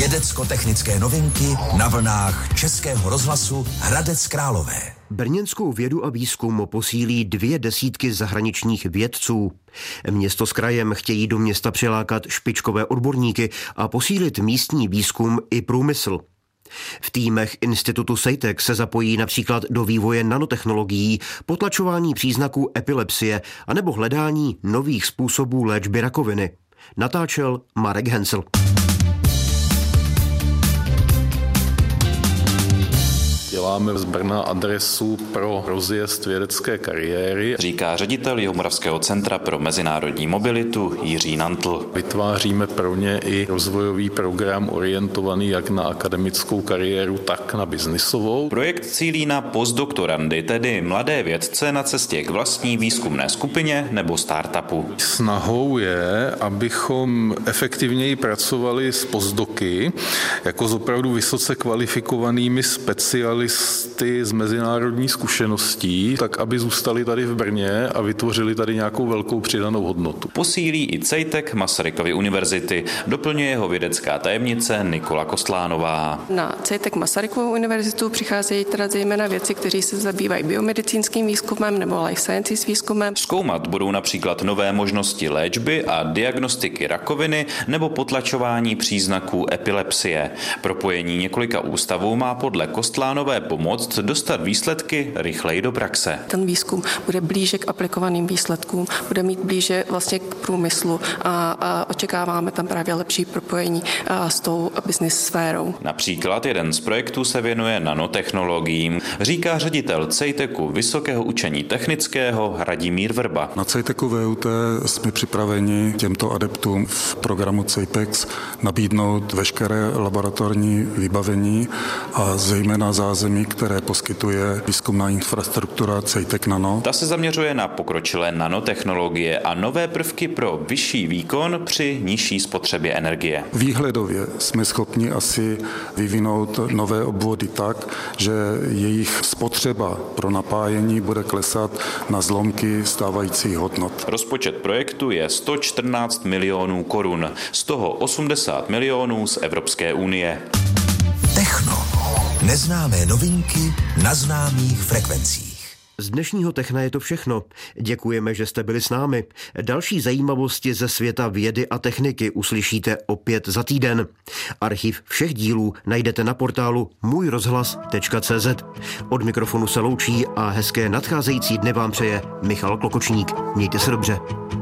Vědecko-technické novinky na vlnách Českého rozhlasu Hradec Králové. Brněnskou vědu a výzkum posílí 20 zahraničních vědců. Město s krajem chtějí do města přilákat špičkové odborníky a posílit místní výzkum i průmysl. V týmech institutu SEITEC se zapojí například do vývoje nanotechnologií, potlačování příznaků epilepsie anebo hledání nových způsobů léčby rakoviny. Natáčel Marek Hensel. Děláme z Brna adresu pro rozjezd vědecké kariéry, říká ředitel Jihomoravského centra pro mezinárodní mobilitu Jiří Nantl. Vytváříme pro ně i rozvojový program orientovaný jak na akademickou kariéru, tak na biznisovou. Projekt cílí na postdoktorandy, tedy mladé vědce na cestě k vlastní výzkumné skupině nebo startupu. Snahou je, abychom efektivněji pracovali s postdoky, jako s opravdu vysoce kvalifikovanými specialisty s mezinárodní zkušeností, tak aby zůstali tady v Brně a vytvořili tady nějakou velkou přidanou hodnotu. Posílí i CEITEC Masarykovy univerzity, doplňuje jeho vědecká tajemnice Nikola Kostlánová. Na CEITEC Masarykovu univerzitu přicházejí teda zejména vědci, kteří se zabývají biomedicínským výzkumem nebo life sciences výzkumem. Zkoumat budou například nové možnosti léčby a diagnostiky rakoviny nebo potlačování příznaků epilepsie. Propojení několika ústavů má podle Kostlánové pomoct dostat výsledky rychleji do praxe. Ten výzkum bude blíže k aplikovaným výsledkům, bude mít blíže vlastně k průmyslu a očekáváme tam právě lepší propojení s tou business sférou. Například jeden z projektů se věnuje nanotechnologiím, říká ředitel CEITECu Vysokého učení technického Radimír Vrba. Na CEITECu VUT jsme připraveni těmto adeptům v programu CEIPEX nabídnout veškeré laboratorní vybavení a zejména zázemí, které poskytuje výzkumná infrastruktura CEITEC Nano. Ta se zaměřuje na pokročilé nanotechnologie a nové prvky pro vyšší výkon při nižší spotřebě energie. Výhledově jsme schopni asi vyvinout nové obvody tak, že jejich spotřeba pro napájení bude klesat na zlomky stávajících hodnot. Rozpočet projektu je 114 milionů korun, z toho 80 milionů z Evropské unie. Techno. Neznámé novinky na známých frekvencích. Z dnešního Techna je to všechno. Děkujeme, že jste byli s námi. Další zajímavosti ze světa vědy a techniky uslyšíte opět za týden. Archiv všech dílů najdete na portálu můjrozhlas.cz. Od mikrofonu se loučí a hezké nadcházející dny vám přeje Michal Klokočník. Mějte se dobře.